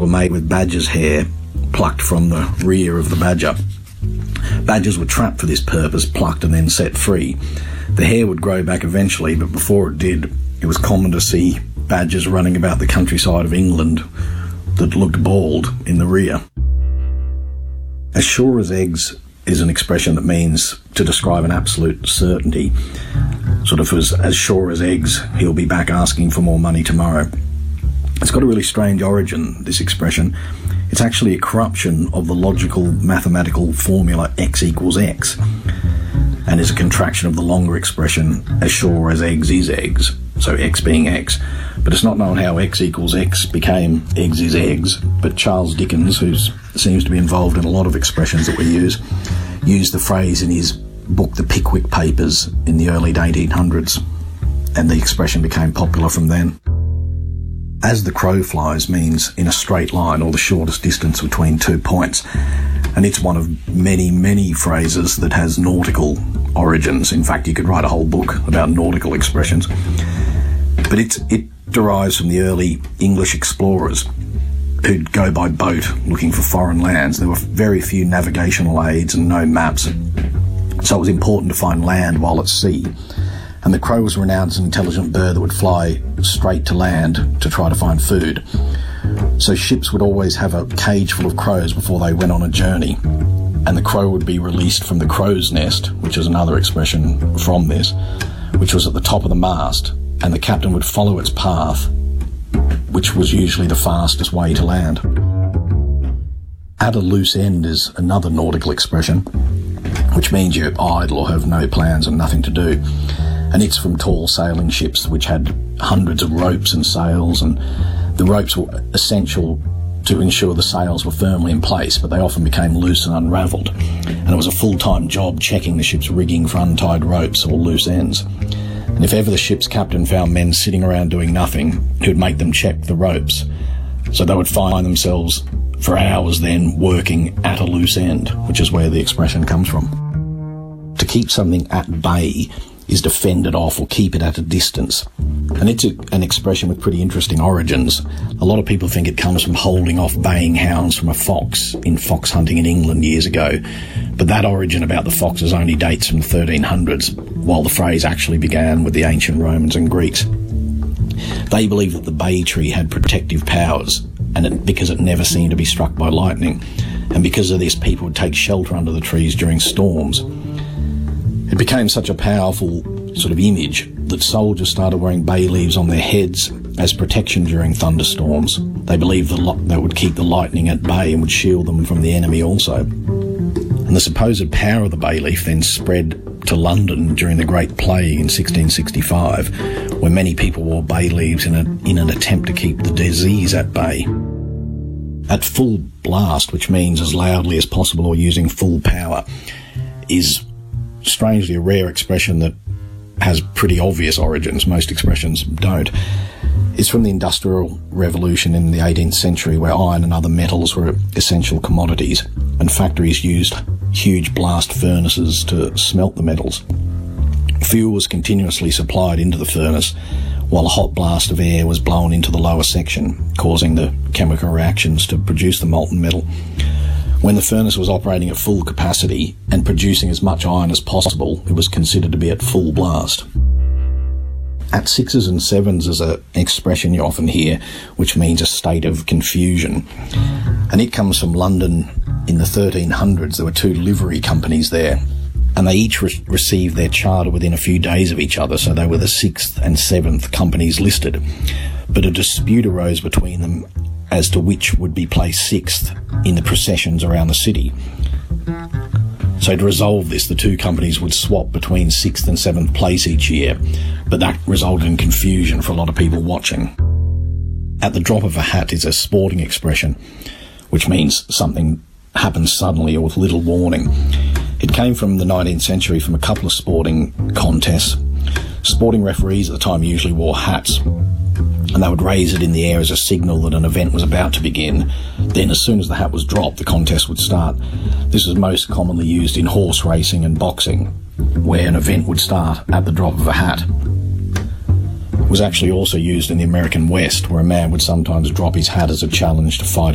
made with badger's hair plucked from the rear of the badger. Badgers were trapped for this purpose, plucked and then set free. The hair would grow back eventually, but before it did, it was common to see badgers running about the countryside of England that looked bald in the rear. As sure as eggs is an expression that means to describe an absolute certainty, sort of as sure as eggs, he'll be back asking for more money tomorrow. It's got a really strange origin, this expression. It's actually a corruption of the logical mathematical formula x equals x, and is a contraction of the longer expression as sure as eggs is eggs, so x being x. But it's not known how x equals x became eggs is eggs, but Charles Dickens, who seems to be involved in a lot of expressions that we use, used the phrase in his book The Pickwick Papers in the early 1800s, and the expression became popular from then. As the crow flies means in a straight line, or the shortest distance between 2 points, and it's one of many, many phrases that has nautical origins. In fact, you could write a whole book about nautical expressions. But it derives from the early English explorers who'd go by boat looking for foreign lands. There were very few navigational aids and no maps, so it was important to find land while at sea. And the crow was renowned as an intelligent bird that would fly straight to land to try to find food. So ships would always have a cage full of crows before they went on a journey, and the crow would be released from the crow's nest, which is another expression from this, which was at the top of the mast, and the captain would follow its path, which was usually the fastest way to land. At a loose end is another nautical expression, which means you're idle or have no plans and nothing to do. And it's from tall sailing ships which had hundreds of ropes and sails, and the ropes were essential to ensure the sails were firmly in place, but they often became loose and unravelled, and it was a full-time job checking the ship's rigging for untied ropes or loose ends. And if ever the ship's captain found men sitting around doing nothing, he would make them check the ropes, so they would find themselves for hours then working at a loose end, which is where the expression comes from. To keep something at bay is to fend it off or keep it at a distance. And it's an expression with pretty interesting origins. A lot of people think it comes from holding off baying hounds from a fox in fox hunting in England years ago. But that origin about the foxes only dates from the 1300s, while the phrase actually began with the ancient Romans and Greeks. They believed that the bay tree had protective powers, and because it never seemed to be struck by lightning. And because of this, people would take shelter under the trees during storms. It became such a powerful sort of image that soldiers started wearing bay leaves on their heads as protection during thunderstorms. They believed that would keep the lightning at bay and would shield them from the enemy also. And the supposed power of the bay leaf then spread to London during the Great Plague in 1665, where many people wore bay leaves in an attempt to keep the disease at bay. At full blast, which means as loudly as possible or using full power, is strangely a rare expression that has pretty obvious origins. Most expressions don't. It's from the Industrial Revolution in the 18th century, where iron and other metals were essential commodities, and factories used huge blast furnaces to smelt the metals. Fuel was continuously supplied into the furnace, while a hot blast of air was blown into the lower section, causing the chemical reactions to produce the molten metal. When the furnace was operating at full capacity and producing as much iron as possible, it was considered to be at full blast. At sixes and sevens is an expression you often hear, which means a state of confusion. And it comes from London in the 1300s. There were two livery companies there, and they each received their charter within a few days of each other, so they were the 6th and 7th companies listed. But a dispute arose between them as to which would be placed 6th in the processions around the city. So to resolve this, the two companies would swap between 6th and 7th place each year, but that resulted in confusion for a lot of people watching. At the drop of a hat is a sporting expression, which means something happens suddenly or with little warning. It came from the 19th century from a couple of sporting contests. Sporting referees at the time usually wore hats, and they would raise it in the air as a signal that an event was about to begin. Then as soon as the hat was dropped, the contest would start. This was most commonly used in horse racing and boxing, where an event would start at the drop of a hat. It was actually also used in the American West, where a man would sometimes drop his hat as a challenge to fight